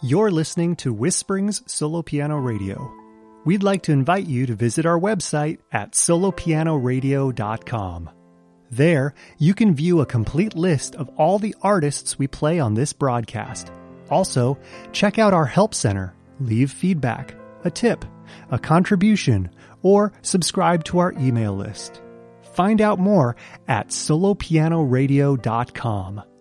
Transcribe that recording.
You're listening to Whisperings Solo Piano Radio. We'd like to invite you to visit our website at solopianoradio.com. There, you can view a complete list of all the artists we play on this broadcast. Also, check out our Help Center, leave feedback, a tip, a contribution, or subscribe to our email list. Find out more at solopianoradio.com.